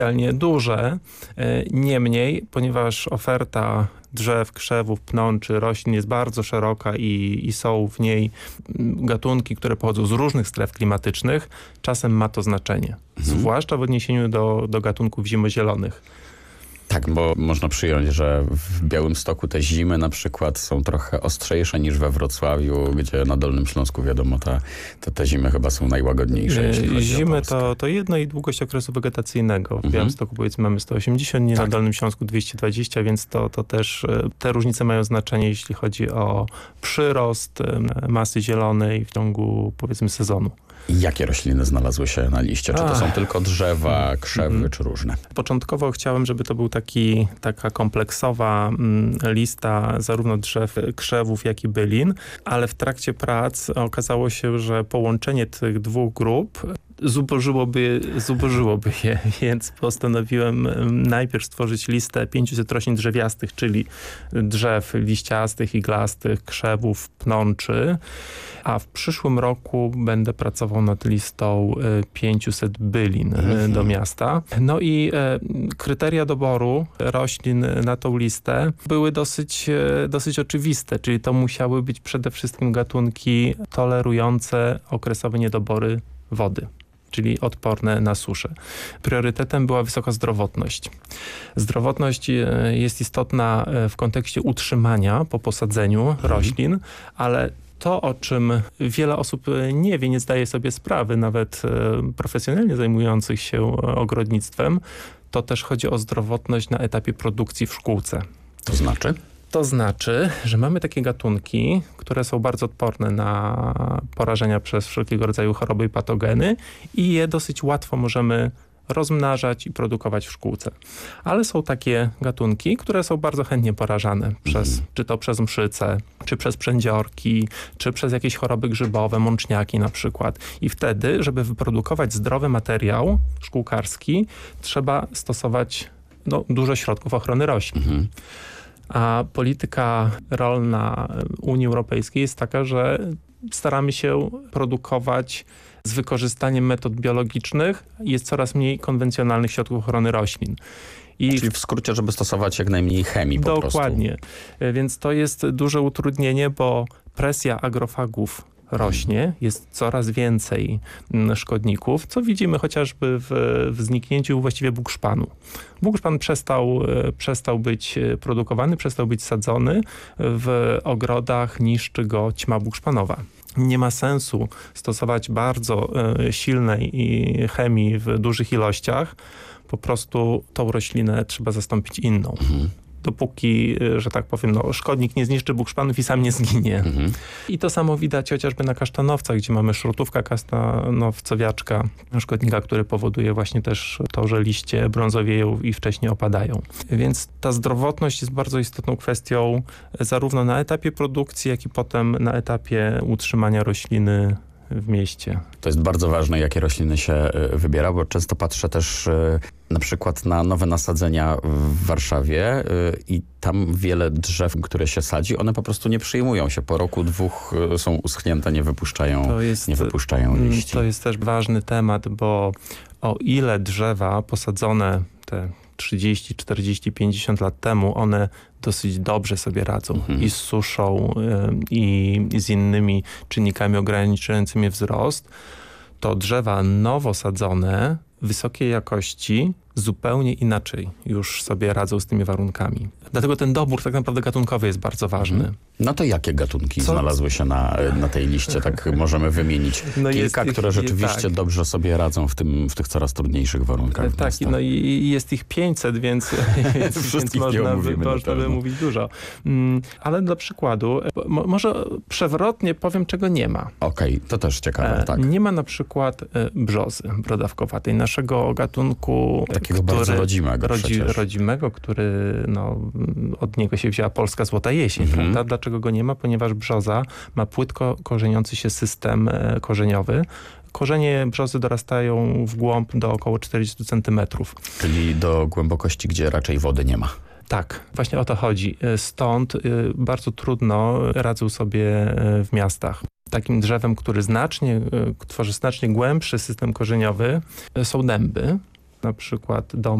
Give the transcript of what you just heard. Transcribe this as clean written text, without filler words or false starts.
specjalnie duże. Niemniej, ponieważ oferta drzew, krzewów, pnączy, roślin jest bardzo szeroka i są w niej gatunki, które pochodzą z różnych stref klimatycznych, czasem ma to znaczenie. Zwłaszcza w odniesieniu do gatunków zimozielonych. Tak, bo można przyjąć, że w Białymstoku te zimy na przykład są trochę ostrzejsze niż we Wrocławiu, gdzie na Dolnym Śląsku wiadomo, te zimy chyba są najłagodniejsze. Zimy to jedno i długość okresu wegetacyjnego. W Białymstoku powiedzmy mamy 180 dni, na Dolnym Śląsku 220, więc to też te różnice mają znaczenie, jeśli chodzi o przyrost masy zielonej w ciągu powiedzmy sezonu. Jakie rośliny znalazły się na liście? Czy to są tylko drzewa, krzewy, czy różne? Początkowo chciałem, żeby to był taka kompleksowa lista zarówno drzew, krzewów, jak i bylin, ale w trakcie prac okazało się, że połączenie tych dwóch grup zubożyłoby je, więc postanowiłem najpierw stworzyć listę 500 roślin drzewiastych, czyli drzew liściastych, iglastych, krzewów, pnączy, a w przyszłym roku będę pracował nad listą 500 bylin do miasta. No i kryteria doboru roślin na tą listę były dosyć oczywiste, czyli to musiały być przede wszystkim gatunki tolerujące okresowe niedobory wody, czyli odporne na suszę. Priorytetem była wysoka zdrowotność. Zdrowotność jest istotna w kontekście utrzymania po posadzeniu roślin, ale to, o czym wiele osób nie wie, nie zdaje sobie sprawy, nawet profesjonalnie zajmujących się ogrodnictwem, to też chodzi o zdrowotność na etapie produkcji w szkółce. To znaczy? To znaczy, że mamy takie gatunki, które są bardzo odporne na porażenia przez wszelkiego rodzaju choroby i patogeny i je dosyć łatwo możemy rozmnażać i produkować w szkółce. Ale są takie gatunki, które są bardzo chętnie porażane czy to przez mszyce, czy przez przędziorki, czy przez jakieś choroby grzybowe, mączniaki na przykład. I wtedy, żeby wyprodukować zdrowy materiał szkółkarski, trzeba stosować dużo środków ochrony roślin. A polityka rolna Unii Europejskiej jest taka, że staramy się produkować z wykorzystaniem metod biologicznych. Jest coraz mniej konwencjonalnych środków ochrony roślin. Czyli w skrócie, żeby stosować jak najmniej chemii po prostu. Dokładnie. Więc to jest duże utrudnienie, bo presja agrofagów rośnie, jest coraz więcej szkodników, co widzimy chociażby w zniknięciu właściwie bukszpanu. Bukszpan przestał być produkowany, przestał być sadzony. W ogrodach niszczy go ćma bukszpanowa. Nie ma sensu stosować bardzo silnej chemii w dużych ilościach. Po prostu tą roślinę trzeba zastąpić inną. Dopóki, że tak powiem, szkodnik nie zniszczy bukszpanów i sam nie zginie. I to samo widać chociażby na kasztanowcach, gdzie mamy szrotówka kasztanowcowiaczka, szkodnika, który powoduje właśnie też to, że liście brązowieją i wcześniej opadają. Więc ta zdrowotność jest bardzo istotną kwestią zarówno na etapie produkcji, jak i potem na etapie utrzymania rośliny w mieście. To jest bardzo ważne, jakie rośliny się wybiera, bo często patrzę też na przykład na nowe nasadzenia w Warszawie i tam wiele drzew, które się sadzi, one po prostu nie przyjmują się. Po roku, dwóch są uschnięte, nie wypuszczają liści. To jest też ważny temat, bo o ile drzewa posadzone te 30, 40, 50 lat temu, one dosyć dobrze sobie radzą i z suszą, i z innymi czynnikami ograniczającymi wzrost, to drzewa nowo sadzone, wysokiej jakości, zupełnie inaczej już sobie radzą z tymi warunkami. Dlatego ten dobór tak naprawdę gatunkowy jest bardzo ważny. No to jakie gatunki znalazły się na tej liście? Tak możemy wymienić kilka, które rzeczywiście dobrze sobie radzą w tych coraz trudniejszych warunkach. Tak, no i jest ich 500, więc można by mówić dużo. Ale dla przykładu, może przewrotnie powiem, czego nie ma. Okej, to też ciekawe, tak. Nie ma na przykład brzozy brodawkowatej, naszego gatunku, takiego bardzo rodzimego, który od niego się wzięła polska złota jesień. Prawda? Dlaczego go nie ma? Ponieważ brzoza ma płytko korzeniący się system korzeniowy. Korzenie brzozy dorastają w głąb do około 40 cm. Czyli do głębokości, gdzie raczej wody nie ma. Tak, właśnie o to chodzi. Stąd bardzo trudno radzą sobie w miastach. Takim drzewem, który tworzy znacznie głębszy system korzeniowy, są dęby. na przykład dom